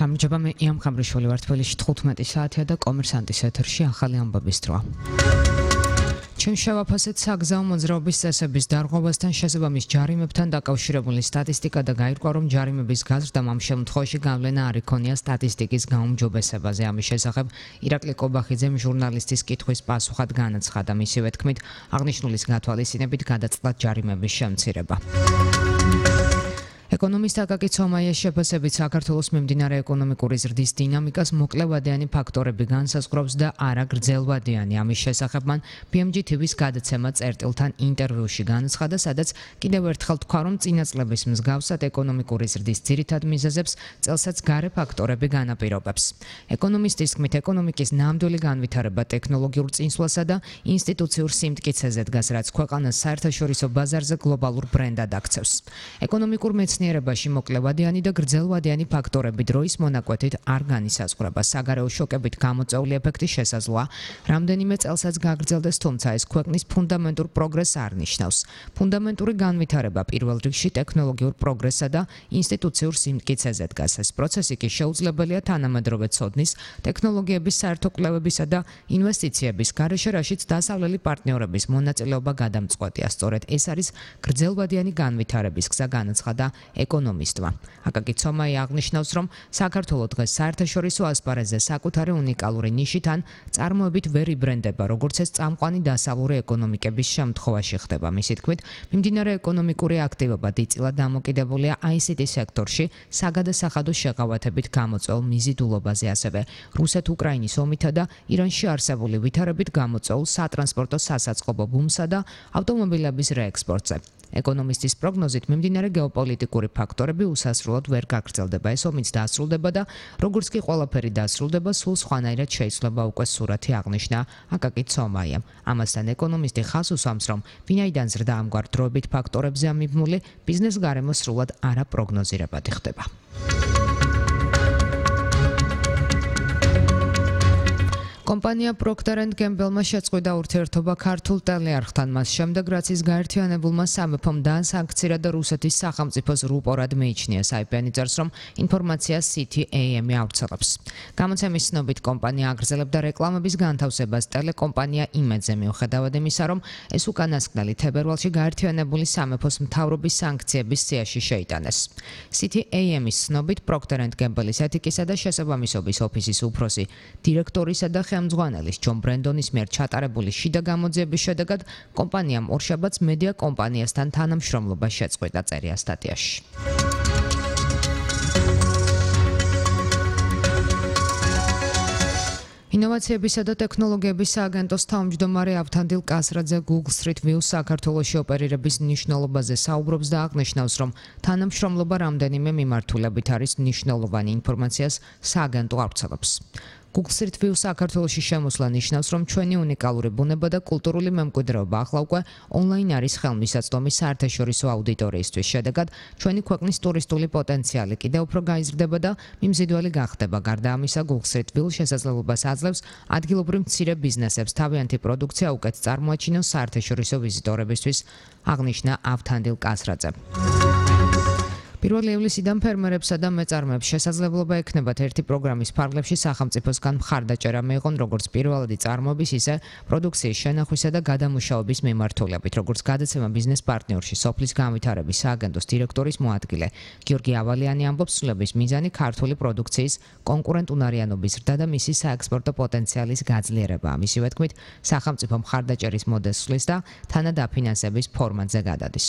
გამარჯობა, მე იამ ხამრიშვილი ვარ. თბილისში 15 საათია და კომერსანტის ეთერში ახალი ამბების დროა. ჩვენ შევაფასეთ საგზაო მოძრაობის წესების დარღვევასთან შესაბამის ჯარიმებთან დაკავშირებული სტატისტიკა და გაირკვა, რომ ჯარიმების გაზრდამ ამ შემთხვევაში გავლენა არ იქონია სტატისტიკის გაუმჯობესებაზე. ამის შესახებ ირაკლი კობახიძემ ჟურნალისტის კითხვის პასუხად განაცხადა. მისივე თქმით, აღნიშნულის გათვალისწინებით გადაწყდა ჯარიმების შემცირება. ეკონომისტ აკაკი ცომაიას შეფასებით საქართველოს მიმდინარე ეკონომიკური ზრდის დინამიკას მოკლევადიანი ფაქტორები განსაზღვრავს და არა გრძელვადიანი. ამის შესახებ მან BMG TV-ს გადაცემა წერტილთან ინტერვიუში განაცხადა, სადაც კიდევ ერთხელ თქვა, რომ წინა წლების მსგავსად ეკონომიკური ზრდის ძირითად მიზეზებს წელსაც გარე ფაქტორები განაპირობებს. ეკონომისტის თქმით, ეკონომიკის ნამდვილი განვითარება ტექნოლოგიურ წინსვლასა და ინსტიტუციურ სიმტკიცეზე დგას, რაც ქვეყანას საერთაშორისო ბაზარზე გლობალურ ბრენდად აქცევს. ეკონომიკურ მეცნიერებაში მოკლევადიანი და გრძელვადიანი ფაქტორები დროის მონაკვეთით არ განისაზღვრება. საგარეო შოკებით გამოწვეული ეფექტი შესაძლოა რამდენიმე წელსაც გაგრძელდეს, თუმცა ეს ქვეყნის ფუნდამენტურ პროგრესს არ ნიშნავს. ფუნდამენტური განვითარება პირველ რიგში ტექნოლოგიურ პროგრესსა და ინსტიტუციურ სიმტკიცეზე დგას. ეს პროცესი კი შეუძლებელია თანამედროვე ცოდნის, ტექნოლოგიების საერთო კვლევებისა და ინვესტიციების გარეშე, რაშიც დასავლელი პარტნიორების მონაწილეობა გადამწყვეტია. სწორედ ეს არის გრძელვადიანი განვითარების გზა, განაცხადა ეკონომისტმა. აკაკი ცომაია აღნიშნავს, რომ საქართველო დღეს საერთაშორისო ასპარეზზე საკუთარი უნიკალური ნიშით ან წარმოებით ვერ იბრენდება, როგორც ეს წამყვანი დასავლური ეკონომიკების შემთხვევაში ხდება. მისი თქმით, მიმდინარე ეკონომიკური აქტივობა დიდწილად დამოკიდებულია ICT სექტორში საგადასახადო შეღავათებით გამოწვეულ მიზიდულობაზე, ასევე რუსეთ-უკრაინის ომითა და ირანში არსებული ვითარებით გამოწვეულ სატრანსპორტო სასაწყობო ბუმსა და ავტომობილების რეექსპორტზე. ეკონომისტის პროგნოზით მიმდინარე გეოპოლიტიკური ფაქტორები უსასრულოდ ვერ გაგრძელდება. ეს ომიც დასრულდება და როგორც კი ყველაფერი დასრულდება, სულ სხვანაირად შეიძლება უკვე სურათი აღნიშნა აკაკი ცომაიამ. ამასთან ეკონომისტი ხაზს უსვამს, რომ ვინაიდან ზრდა ამგვარ დროებით ფაქტორებზე ამიბმული, ბიზნეს გარემო სრულად არაპროგნოზირებადი ხდება. კომპანია Procter & Gamble-მა შეწყვიტა ურთიერთობა ქართულ ტელეარხთან მას შემდეგ, რაც ის გაერთიანებულმა სამეფომ დაასანქცირა და რუსეთის სახელმწიფოს რუპორად მიიჩნია. საიპენი წერს, რომ ინფორმაციას CTAM-ი ავრცელებს. გამოცემის ცნობით, კომპანია აგრძელებდა რეკლამების განთავსებას ტელეკომპანია იმედზე, მიუხედავად იმისა, რომ ეს უკანასკნელი თებერვალში გაერთიანებული სამეფოს მთავრობის სანქციების სიაში შეიტანეს. CTAM-ის ცნობით, Procter & Gamble-ის ეთიკისა და შესაბამისობის ოფისის უფროსი დირექტორისა და ხელმძღვანელის ჯონ ბრენდონის მიერ ჩატარებული შიდა გამოძიების შედეგად კომპანიამ ორშაბათს მედია კომპანიასთან თანამშრომლობა შეწყვიტა, წერია სტატიაში. ინოვაციებისა და ტექნოლოგიების სააგენტოს თავმჯდომარე ავთანდილ კასრაძე Google Street View საქართველოში ოპერირების მნიშვნელობაზე საუბრობს და აღნიშნავს, რომ თანამშრომლობა რამდენიმე მიმართულებით არის მნიშვნელოვანი ინფორმაციას სააგენტო ავრცელებს. Google Street View საქართველოში შემოსვლა ნიშნავს, რომ ჩვენი უნიკალური ბუნება და კულტურული მემკვიდრეობა ახლა უკვე ონლაინ არის ხელმისაწვდომი საერთაშორისო აუდიტორიისთვის. შედეგად, ჩვენი ქვეყნის ტურისტული პოტენციალი კიდევ უფრო გაიზრდება და მიმზიდველი გახდება. გარდა ამისა, Google Street View შესაძლებლობას აძლევს ადგილობრივ მცირე ბიზნესებს თავიანთი პროდუქცია უკეთ წარმოაჩინოს საერთაშორისო ვიზიტორებისთვის, აღნიშნა ავთანდილ კასრაძე. 1 ივლისიდან ფერმერებსა და მეწარმეებს შესაძლებლობა ექნებათ ერთი პროგრამის ფარგლებში სახელმწიფოსგან მხარდაჭერა მიიღონ როგორც პირველადი წარმოების, ისე პროდუქციის შენახვისა და გადამუშავების მიმართულებით. როგორც გადაცემა ბიზნეს პარტნიორში სოფლის განვითარების სააგენტოს დირექტორის მოადგილე გიორგი ავალიანი ამბობს, ცვლილების მიზანი ქართული პროდუქციის კონკურენტუნარიანობის ზრდა და მისი საექსპორტო პოტენციალის გაძლიერება. მისივე თქმით, სახელმწიფო მხარდაჭერის მოდელს ცვლის და თანადაფინანსების ფორმატზე გადადის.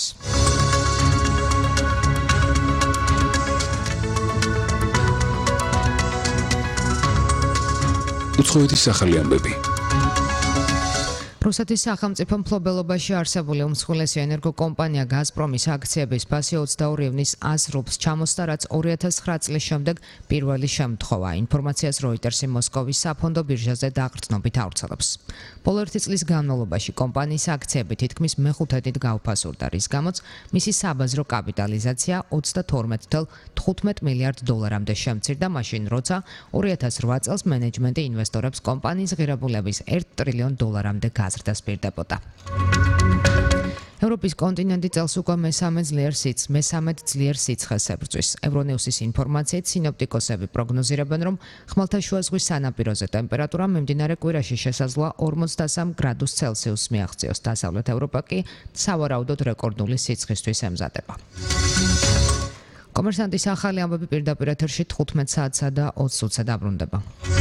უცხოეთის ახალი ამბები. რუსეთის სახელმწიფო მფლობელობაში არსებული უმსხვილესი ენერგოკომპანია გაზპრომის აქციების ფასი 22 ივნის 100 რუბლს ჩამოსდა, რაც 2009 წლის შემდეგ პირველი შემთხვევაა. ინფორმაციას Reuters-ი მოსკოვის საფონდო ბირჟაზე დაღრწნობით ავრცელებს. ბოლო 1 წლის განმავლობაში კომპანიის აქციები თითქმის მეხუთედით გაუფასურდა, რის გამოც მისი საბაზრო კაპიტალიზაცია 32.15 მილიარდ დოლარამდე შემცირდა, მაშინ როცა 2008 წელს მენეჯმენტი ინვესტორებს კომპანიის ღირებულების 1 ტრილიონ დოლარამდე გაზრდას პირდებოდა. ევროპის კონტინენტი წელს უკვე მესამედ ძლიერ სიცხეს ებრძვის. ევრონეუსის ინფორმაციით სინოპტიკოსები პროგნოზირებენ, რომ ხმელთაშუა ზღვის სანაპიროზე ტემპერატურა მიმდინარე კვირაში შესაძლოა 43 გრადუს ცელსიუსს მიაღწიოს. დასავლეთ ევროპა კი სავარაუდოდ რეკორდული სიცხისთვის ემზადება. კომერსანტის ახალი ამბები პირდაპირ ეთერში 15 საათსა და 20 წუთზე დაბრუნდება.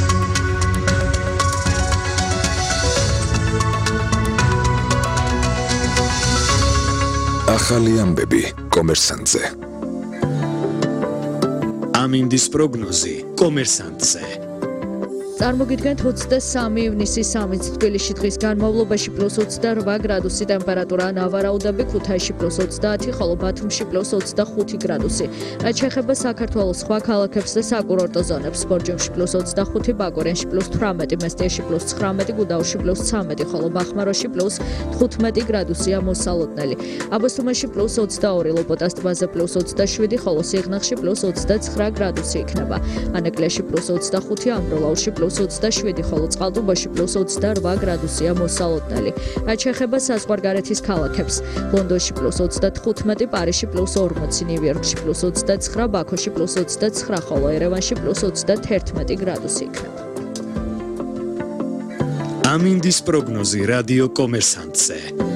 ახალი ამბები კომერსანტზე. ამინდის პროგნოზი კომერსანტზე. წარმოგიდგენთ 23 ივნისის 3 თბილისში დღის განმავლობაში +28 გრადუსი ტემპერატურა, ნავარაუდები ქუთაისში +30, ხოლო ბათუმში +25 გრადუსი. რაც შეეხება საქართველოს სხვა ქალაქებს და საკურორტო ზონებს, ბორჯომში +25, ბაკურიანში +18, მესტიაში +19, გუდაუთში +13, ხოლო ბახმაროში +15 გრადუსია მოსალოდნელი. აბასთუმანში +22, ლოპოტას ტბაზე +27, ხოლო სიღნაღში +29 გრადუსი იქნება. ანაკლიაში +25, ამბროლაურში +27, ხოლო წყალტუბოში +28 გრადუსია მოსალოდნელი. რაც შეეხება საზღვარგარეთის ქალაქებს, ლონდონში +35, პარიზში +40, ნიუ-იორკში +29, ბაქოში +29, ხოლო ერევანში +31 გრადუსი იქნება. ამინდის პროგნოზი რადიო კომერსანტზე.